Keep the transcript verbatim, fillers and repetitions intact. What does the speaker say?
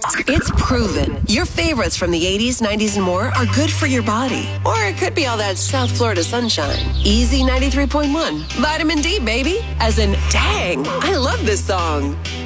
It's proven. Your favorites from the eighties, nineties, and more are good for your body. Or it could be all that South Florida sunshine. Easy ninety-three point one. Vitamin D, baby. As in, dang, I love this song.